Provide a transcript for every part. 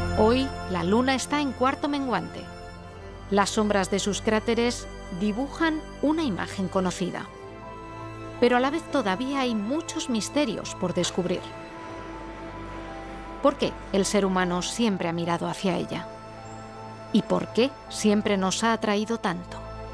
Hoy, la Luna está en cuarto menguante. Las sombras de sus cráteres dibujan una imagen conocida. Pero a la vez todavía hay muchos misterios por descubrir. ¿Por qué el ser humano siempre ha mirado hacia ella? ¿Y por qué siempre nos ha atraído tanto?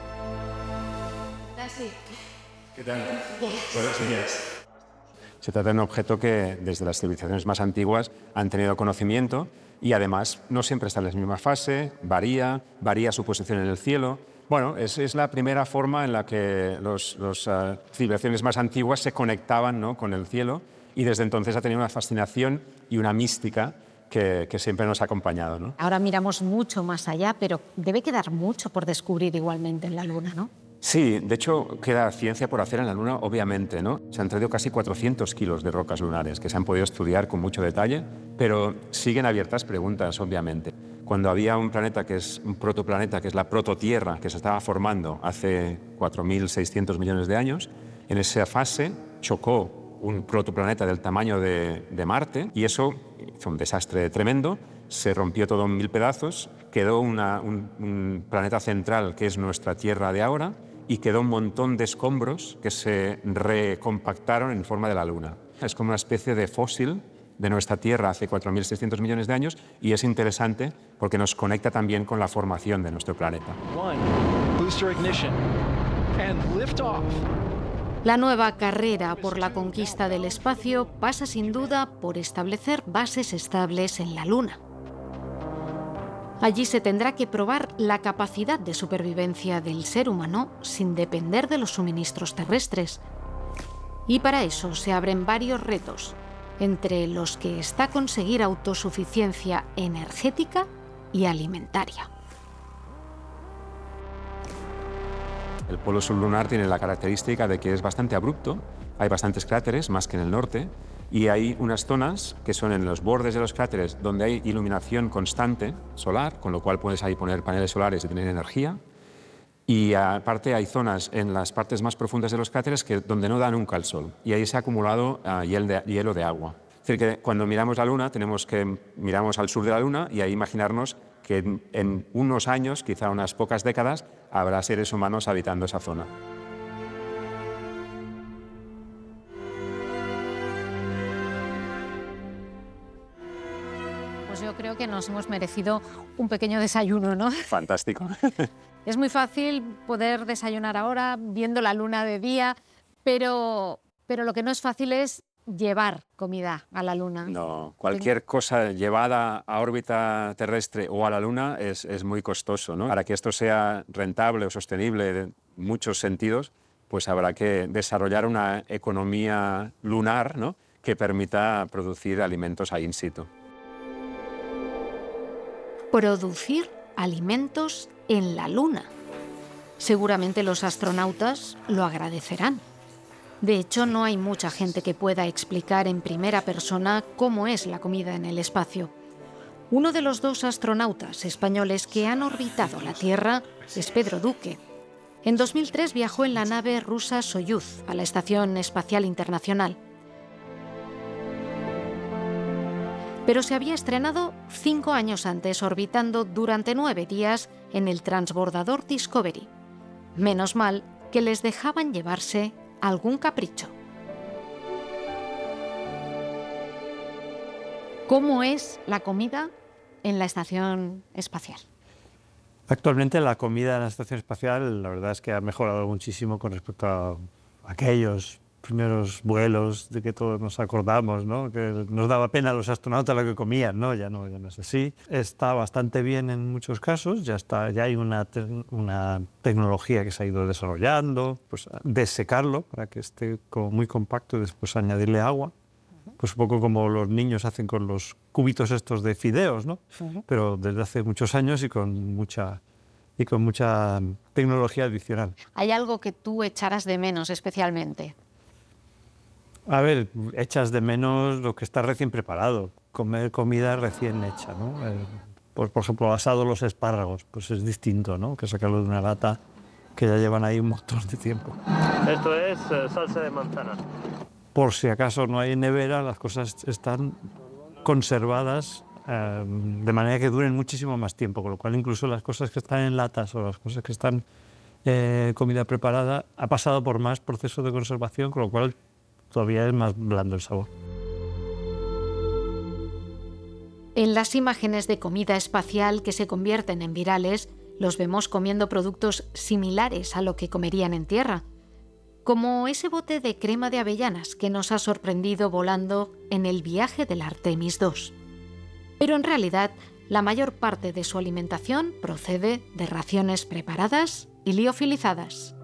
¿Qué tal? Buenos días. Se trata de un objeto que desde las civilizaciones más antiguas han tenido conocimiento y además no siempre está en la misma fase, varía su posición en el cielo. Bueno, es la primera forma en la que las civilizaciones más antiguas se conectaban, ¿no?, con el cielo, y desde entonces ha tenido una fascinación y una mística que siempre nos ha acompañado, ¿no? Ahora miramos mucho más allá, pero debe quedar mucho por descubrir igualmente en la Luna, ¿no? Sí, de hecho queda ciencia por hacer en la Luna, obviamente, ¿no? Se han traído casi 400 kilos de rocas lunares que se han podido estudiar con mucho detalle, pero siguen abiertas preguntas, obviamente. Cuando había un planeta que es un protoplaneta, que es la prototierra, que se estaba formando hace 4.600 millones de años, en esa fase chocó un protoplaneta del tamaño de Marte y eso hizo un desastre tremendo, se rompió todo en 1000 pedazos, quedó un planeta central que es nuestra Tierra de ahora y quedó un montón de escombros que se recompactaron en forma de la Luna. Es como una especie de fósil de nuestra Tierra hace 4.600 millones de años y es interesante porque nos conecta también con la formación de nuestro planeta. Booster ignition and lift off. La nueva carrera por la conquista del espacio pasa sin duda por establecer bases estables en la Luna. Allí se tendrá que probar la capacidad de supervivencia del ser humano sin depender de los suministros terrestres. Y para eso se abren varios retos, entre los que está conseguir autosuficiencia energética y alimentaria. El polo sublunar tiene la característica de que es bastante abrupto, hay bastantes cráteres, más que en el norte, y hay unas zonas que son en los bordes de los cráteres donde hay iluminación constante solar, con lo cual puedes ahí poner paneles solares y tener energía. Y aparte hay zonas en las partes más profundas de los cráteres donde no da nunca el sol, y ahí se ha acumulado hielo de agua. Es decir, que cuando miramos la Luna miramos al sur de la Luna y ahí imaginarnos que en unos años, quizá unas pocas décadas, habrá seres humanos habitando esa zona. Pues yo creo que nos hemos merecido un pequeño desayuno, ¿no? Fantástico. Es muy fácil poder desayunar ahora viendo la Luna de día, pero lo que no es fácil es llevar comida a la Luna. No, cualquier cosa llevada a órbita terrestre o a la Luna es muy costoso, ¿no? Para que esto sea rentable o sostenible en muchos sentidos, pues habrá que desarrollar una economía lunar, ¿no?, que permita producir alimentos ahí in situ. Producir alimentos en la Luna. Seguramente los astronautas lo agradecerán. De hecho, no hay mucha gente que pueda explicar en primera persona cómo es la comida en el espacio. Uno de los 2 astronautas españoles que han orbitado la Tierra es Pedro Duque. En 2003 viajó en la nave rusa Soyuz a la Estación Espacial Internacional. Pero se había estrenado 5 años antes, orbitando durante 9 días en el transbordador Discovery. Menos mal que les dejaban llevarse algún capricho. ¿Cómo es la comida en la estación espacial? Actualmente la comida en la estación espacial, la verdad es que ha mejorado muchísimo con respecto a aquellos primeros vuelos de que todos nos acordamos, ¿no?, que nos daba pena a los astronautas lo que comían, ¿no? Ya no es así. Está bastante bien en muchos casos, ya hay una tecnología que se ha ido desarrollando, pues desecarlo para que esté como muy compacto y después añadirle agua. Pues un poco como los niños hacen con los cubitos estos de fideos, ¿no? Pero desde hace muchos años y con mucha tecnología adicional. ¿Hay algo que tú echaras de menos especialmente? A ver, echas de menos lo que está recién preparado, comer comida recién hecha, ¿no? Por ejemplo, asado los espárragos, pues es distinto, ¿no?, que sacarlo de una lata que ya llevan ahí un montón de tiempo. Esto es salsa de manzana. Por si acaso no hay nevera, las cosas están conservadas de manera que duren muchísimo más tiempo, con lo cual incluso las cosas que están en latas o las cosas que están comida preparada ha pasado por más procesos de conservación, con lo cual todavía es más blando el sabor. En las imágenes de comida espacial que se convierten en virales, los vemos comiendo productos similares a lo que comerían en tierra, como ese bote de crema de avellanas que nos ha sorprendido volando en el viaje del Artemis II. Pero en realidad, la mayor parte de su alimentación procede de raciones preparadas y liofilizadas.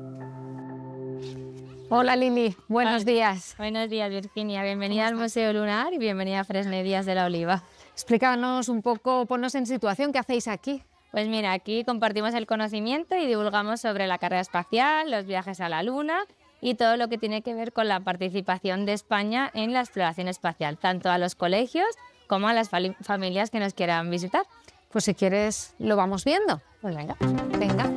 Hola Lili, buenos días. Buenos días, Virginia. Bienvenida al Museo Lunar y bienvenida a Fresne Díaz de la Oliva. Explícanos un poco, ponnos en situación, ¿qué hacéis aquí? Pues mira, aquí compartimos el conocimiento y divulgamos sobre la carrera espacial, los viajes a la Luna y todo lo que tiene que ver con la participación de España en la exploración espacial, tanto a los colegios como a las familias que nos quieran visitar. Pues si quieres, lo vamos viendo. Pues venga. Venga.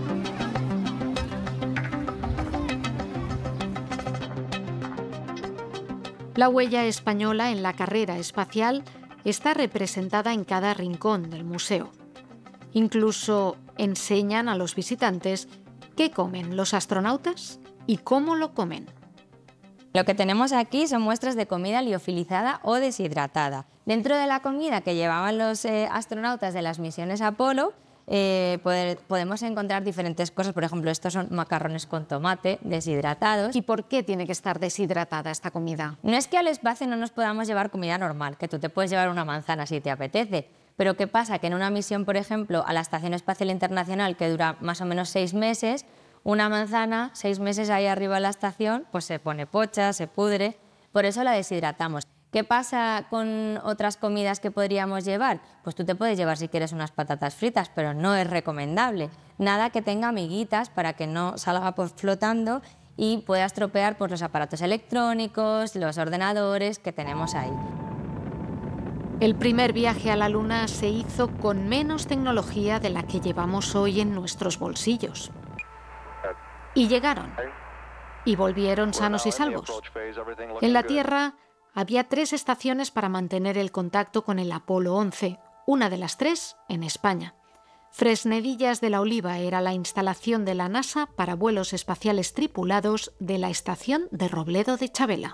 La huella española en la carrera espacial está representada en cada rincón del museo. Incluso enseñan a los visitantes qué comen los astronautas y cómo lo comen. Lo que tenemos aquí son muestras de comida liofilizada o deshidratada. Dentro de la comida que llevaban los astronautas de las misiones Apolo, podemos encontrar diferentes cosas. Por ejemplo, estos son macarrones con tomate deshidratados. ¿Y por qué tiene que estar deshidratada esta comida? No es que al espacio no nos podamos llevar comida normal, que tú te puedes llevar una manzana si te apetece, pero ¿qué pasa? Que en una misión, por ejemplo, a la Estación Espacial Internacional, que dura más o menos 6 meses, una manzana, 6 meses ahí arriba en la estación, pues se pone pocha, se pudre, por eso la deshidratamos. ¿Qué pasa con otras comidas que podríamos llevar? Pues tú te puedes llevar si quieres unas patatas fritas, pero no es recomendable. Nada que tenga amiguitas para que no salga flotando y pueda estropear pues, los aparatos electrónicos, los ordenadores que tenemos ahí. El primer viaje a la Luna se hizo con menos tecnología de la que llevamos hoy en nuestros bolsillos. Y llegaron. Y volvieron sanos y salvos. En la Tierra había 3 estaciones para mantener el contacto con el Apolo 11, una de las 3 en España. Fresnedillas de la Oliva era la instalación de la NASA para vuelos espaciales tripulados de la estación de Robledo de Chavela.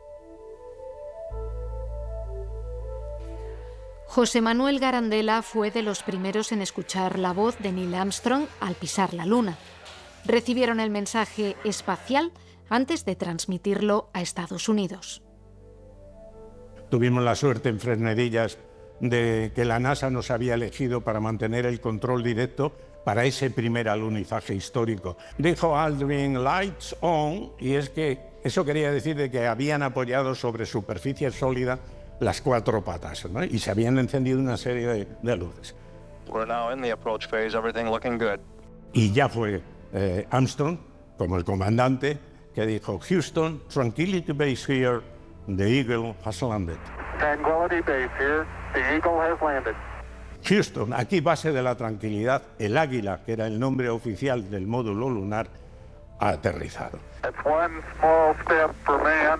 José Manuel Garandela fue de los primeros en escuchar la voz de Neil Armstrong al pisar la Luna. Recibieron el mensaje espacial antes de transmitirlo a Estados Unidos. Tuvimos la suerte en Fresnedillas de que la NASA nos había elegido para mantener el control directo para ese primer alunizaje histórico. Dijo Aldrin "Lights on", y es que eso quería decir de que habían apoyado sobre superficie sólida las 4 patas, ¿no? Y se habían encendido una serie de luces. We're now in the approach phase, everything looking good. Y ya fue Armstrong, como el comandante, que dijo: "Houston, Tranquility Base here, the Eagle has landed". Tranquility Base here, the Eagle has landed. Houston, aquí base de la tranquilidad, el Águila, que era el nombre oficial del módulo lunar, ha aterrizado. It's one small step for man,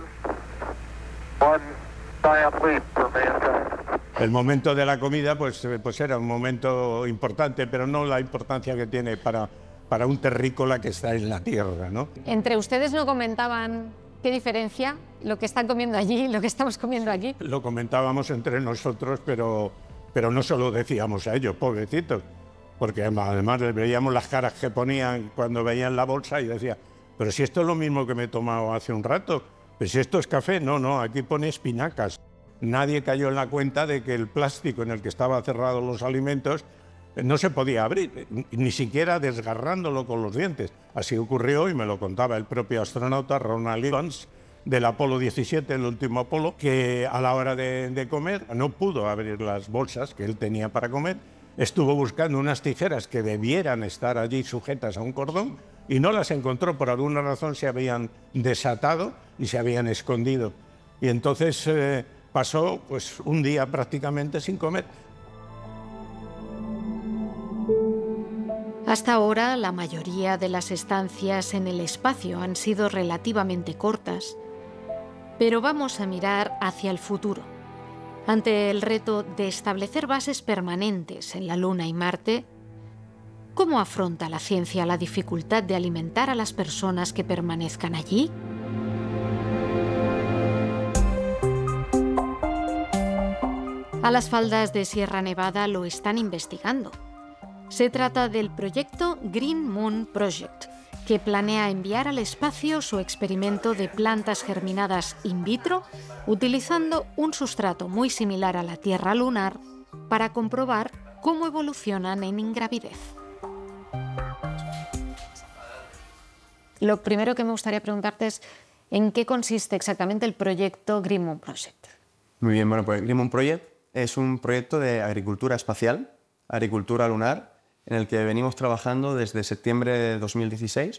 one giant leap for mankind. El momento de la comida pues era un momento importante, pero no la importancia que tiene para un terrícola que está en la tierra, ¿no? ¿Entre ustedes no comentaban qué diferencia lo que están comiendo allí y lo que estamos comiendo aquí? Lo comentábamos entre nosotros, pero no se lo decíamos a ellos, pobrecitos, porque además les veíamos las caras que ponían cuando veían la bolsa y decían: "Pero si esto es lo mismo que me he tomado hace un rato, pero si esto es café". No, aquí pone espinacas. Nadie cayó en la cuenta de que el plástico en el que estaban cerrados los alimentos no se podía abrir, ni siquiera desgarrándolo con los dientes. Así ocurrió, y me lo contaba el propio astronauta Ronald Evans, del Apolo 17, el último Apolo, que a la hora de comer no pudo abrir las bolsas que él tenía para comer. Estuvo buscando unas tijeras que debieran estar allí sujetas a un cordón y no las encontró. Por alguna razón se habían desatado y se habían escondido. Y entonces pasó pues un día prácticamente sin comer. Hasta ahora, la mayoría de las estancias en el espacio han sido relativamente cortas, pero vamos a mirar hacia el futuro. Ante el reto de establecer bases permanentes en la Luna y Marte, ¿cómo afronta la ciencia la dificultad de alimentar a las personas que permanezcan allí? A las faldas de Sierra Nevada lo están investigando. Se trata del proyecto Green Moon Project, que planea enviar al espacio su experimento de plantas germinadas in vitro utilizando un sustrato muy similar a la Tierra lunar para comprobar cómo evolucionan en ingravidez. Lo primero que me gustaría preguntarte es ¿en qué consiste exactamente el proyecto Green Moon Project? Muy bien, bueno, pues Green Moon Project es un proyecto de agricultura espacial, agricultura lunar, en el que venimos trabajando desde septiembre de 2016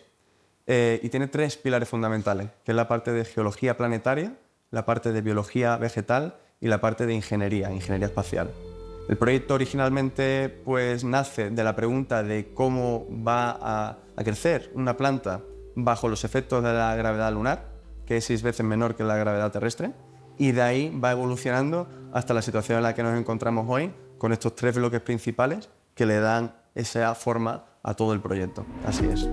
y tiene 3 pilares fundamentales, que es la parte de geología planetaria, la parte de biología vegetal y la parte de ingeniería espacial. El proyecto originalmente pues, nace de la pregunta de cómo va a crecer una planta bajo los efectos de la gravedad lunar, que es 6 veces menor que la gravedad terrestre, y de ahí va evolucionando hasta la situación en la que nos encontramos hoy, con estos 3 bloques principales que le dan esa forma a todo el proyecto. Así es.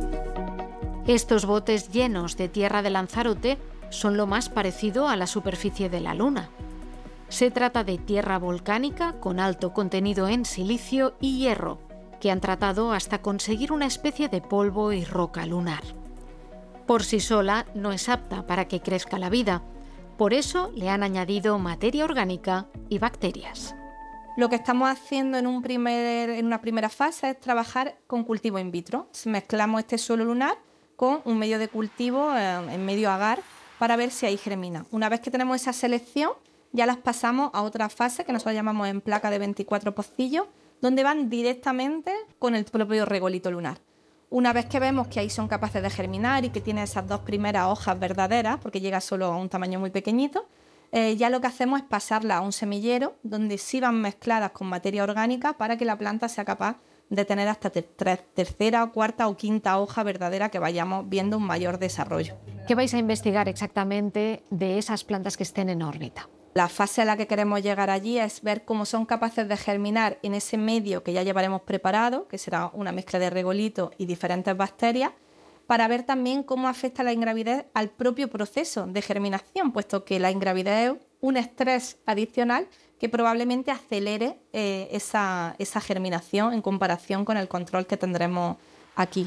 Estos botes llenos de tierra de Lanzarote son lo más parecido a la superficie de la Luna. Se trata de tierra volcánica con alto contenido en silicio y hierro, que han tratado hasta conseguir una especie de polvo y roca lunar. Por sí sola no es apta para que crezca la vida, por eso le han añadido materia orgánica y bacterias. Lo que estamos haciendo en una primera fase es trabajar con cultivo in vitro. Mezclamos este suelo lunar con un medio de cultivo en medio agar para ver si ahí germina. Una vez que tenemos esa selección, ya las pasamos a otra fase que nosotros llamamos en placa de 24 pocillos, donde van directamente con el propio regolito lunar. Una vez que vemos que ahí son capaces de germinar y que tiene esas 2 primeras hojas verdaderas, porque llega solo a un tamaño muy pequeñito, ya lo que hacemos es pasarla a un semillero donde sí van mezcladas con materia orgánica para que la planta sea capaz de tener hasta tercera, cuarta o quinta hoja verdadera, que vayamos viendo un mayor desarrollo. ¿Qué vais a investigar exactamente de esas plantas que estén en órbita? La fase a la que queremos llegar allí es ver cómo son capaces de germinar en ese medio que ya llevaremos preparado, que será una mezcla de regolito y diferentes bacterias, para ver también cómo afecta la ingravidez al propio proceso de germinación, puesto que la ingravidez es un estrés adicional que probablemente acelere esa germinación en comparación con el control que tendremos aquí.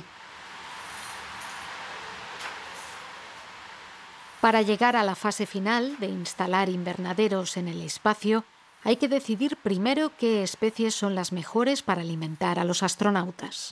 Para llegar a la fase final de instalar invernaderos en el espacio, hay que decidir primero qué especies son las mejores para alimentar a los astronautas.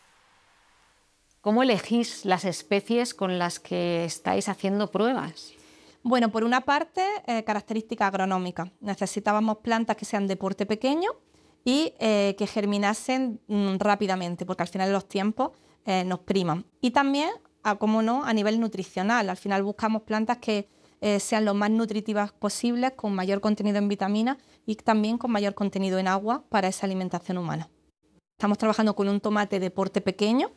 ¿Cómo elegís las especies con las que estáis haciendo pruebas? Bueno, por una parte, características agronómicas. Necesitábamos plantas que sean de porte pequeño y que germinasen rápidamente, porque al final los tiempos nos priman. Y también, como no, a nivel nutricional. Al final buscamos plantas que sean lo más nutritivas posibles, con mayor contenido en vitaminas y también con mayor contenido en agua para esa alimentación humana. Estamos trabajando con un tomate de porte pequeño,